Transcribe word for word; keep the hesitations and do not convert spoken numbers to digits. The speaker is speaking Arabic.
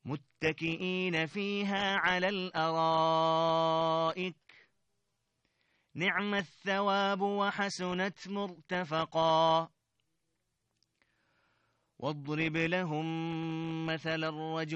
متكئين فيها على الأرائك نعم الثواب وحسنت مرتفقا واضرب لهم مثل الرجل